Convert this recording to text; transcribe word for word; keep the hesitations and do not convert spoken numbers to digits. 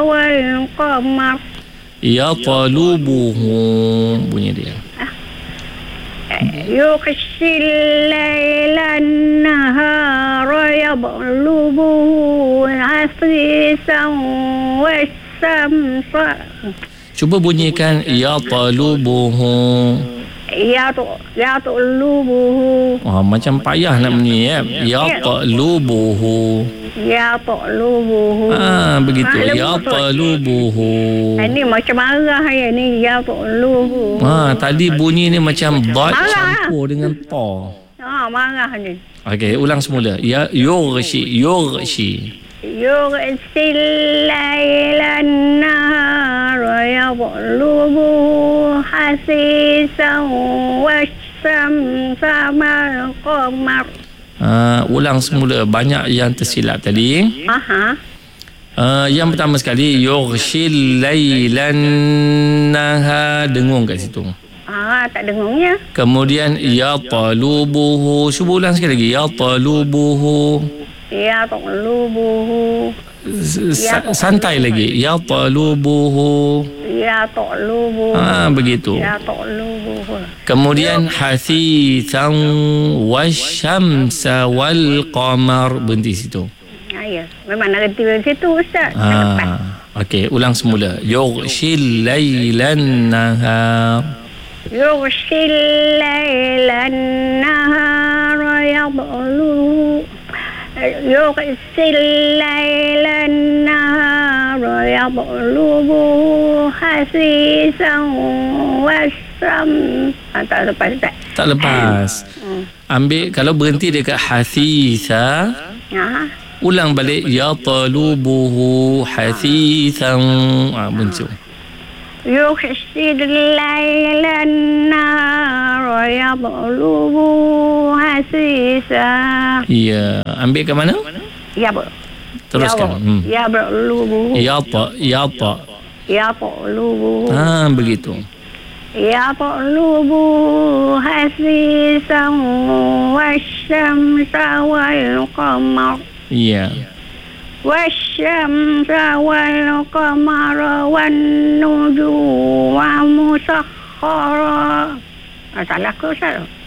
والقمر يطلبه bunyi dia. يغشي الليل النهار يطلبه حثيثا والشمس. Cuba bunyikan yatalubuhu. Ya tu, ya tu lubuhu. Oh, macam payah nak bunyi ya. Yatalubuhu. Ya tu lubuhu. Ah, begitu. Yatalubuhu. Ini macam marah ya ni, ya tu lubuhu. Ah, tadi bunyi ni macam dad campur dengan ta. Ah, marah ni. Okey, ulang semula. Ya yughshi, yughshi. يغشي الليل النهار يطلبه حثيثا والشمس والقمر. Uh, ulang semula, banyak yang tersilap tadi. Aha. Uh, yang pertama sekali yughshil lailan nahar, dengung kat situ. Ah, tak dengungnya. Kemudian yatalubuhu, cuba ulang sekali lagi. Yatalubuhu. Ya taqlubuhu. Sa- santai lagi. Yatalubuhu. Ya taqlubuhu. Ah, begitu. Ya taqlubuhu. Kemudian hasithan wasyamsa wal qamar, berhenti situ. Ah, ya. Memang nak reti dari situ Ustaz. Ah, okey, ulang semula. Yughshil lailan nahar. يغشي الليل النهار يطلبه يغشي الليل النهار يطلبه حثيثا والشمس. Tak lepas tak? Tak lepas. Ambil, kalau berhenti dekat hasitha, Ha. ulang balik yatalubuhu hasithan. Ah, bunyi. يغشي الليل النهار يطلبه حثيثا. Ya, ambil ke mana? Ya, Bu. Teruskan. Hmm. Ya, berlubuhu. Yata, yata. Ya, berlubuhu. Ah, begitu. يطلب حثيثا والشمس والقمر. Ya. والشمس والقمر والنجوم مسخرات. Salah ke Ustaz?